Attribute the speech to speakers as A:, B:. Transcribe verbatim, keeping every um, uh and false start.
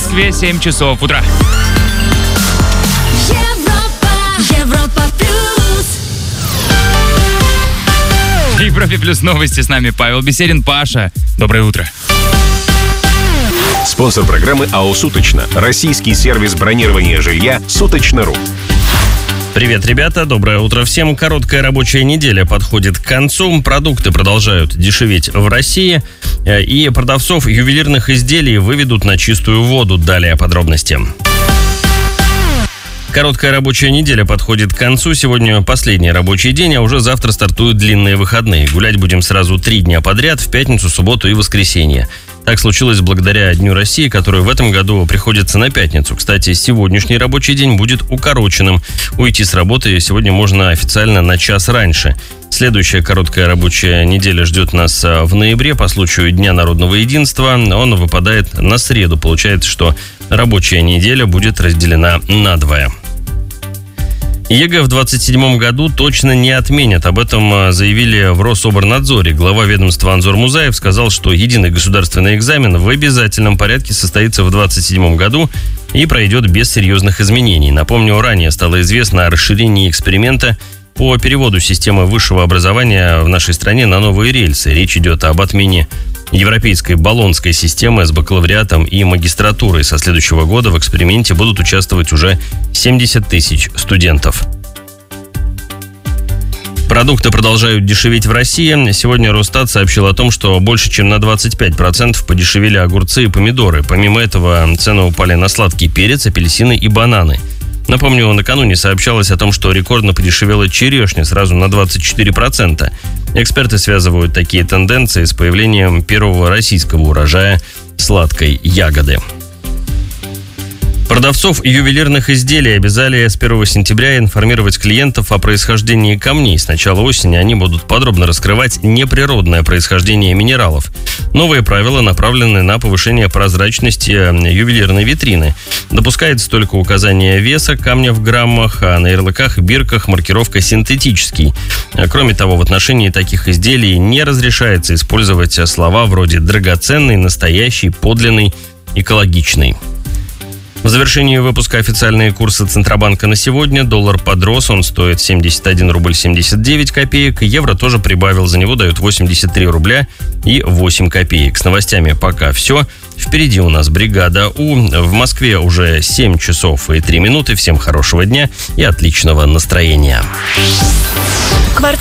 A: Москве семь часов утра. В Европе плюс новости, с нами Павел Беседин. Паша, доброе утро.
B: Спонсор программы АО «Суточно». Российский сервис бронирования жилья «Суточно.ру».
C: Привет, ребята, доброе утро всем. Короткая рабочая неделя подходит к концу. Продукты продолжают дешеветь в России. И продавцов ювелирных изделий выведут на чистую воду. Далее подробности. Короткая рабочая неделя подходит к концу. Сегодня последний рабочий день, а уже завтра стартуют длинные выходные. Гулять будем сразу три дня подряд, в пятницу, субботу и воскресенье. Так случилось благодаря Дню России, который в этом году приходится на пятницу. Кстати, сегодняшний рабочий день будет укороченным. Уйти с работы сегодня можно официально на час раньше. Следующая короткая рабочая неделя ждет нас в ноябре по случаю Дня народного единства. Он выпадает на среду. Получается, что рабочая неделя будет разделена надвое. ЕГЭ в двадцать седьмом году точно не отменят. Об этом заявили в Рособорнадзоре. Глава ведомства Анзор Музаев сказал, что единый государственный экзамен в обязательном порядке состоится в двадцать седьмом году и пройдет без серьезных изменений. Напомню, ранее стало известно о расширении эксперимента по переводу системы высшего образования в нашей стране на новые рельсы. Речь идет об отмене европейской болонской системы с бакалавриатом и магистратурой. Со следующего года в эксперименте будут участвовать уже семьдесят тысяч студентов. Продукты продолжают дешеветь в России. Сегодня Росстат сообщил о том, что больше чем на двадцать пять процентов подешевели огурцы и помидоры. Помимо этого, цены упали на сладкий перец, апельсины и бананы. Напомню, накануне сообщалось о том, что рекордно подешевела черешня сразу на двадцать четыре процента. Эксперты связывают такие тенденции с появлением первого российского урожая сладкой ягоды. Продавцов ювелирных изделий обязали с первого сентября информировать клиентов о происхождении камней. С начала осени они будут подробно раскрывать неприродное происхождение минералов. Новые правила направлены на повышение прозрачности ювелирной витрины. Допускается только указание веса камня в граммах, а на ярлыках и бирках маркировка «синтетический». Кроме того, в отношении таких изделий не разрешается использовать слова вроде «драгоценный», «настоящий», «подлинный», «экологичный». В завершении выпуска официальные курсы Центробанка на сегодня. Доллар подрос, он стоит семьдесят один рубль семьдесят девять копеек. Евро тоже прибавил, за него дают восемьдесят три рубля и восемь копеек. С новостями пока все. Впереди у нас бригада У. В Москве уже семь часов и три минуты. Всем хорошего дня и отличного настроения.